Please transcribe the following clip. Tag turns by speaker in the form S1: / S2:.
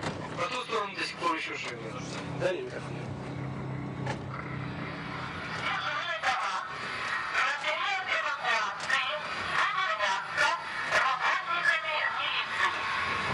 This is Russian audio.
S1: По ту сторону до сих пор еще живы.
S2: Дали микрофон.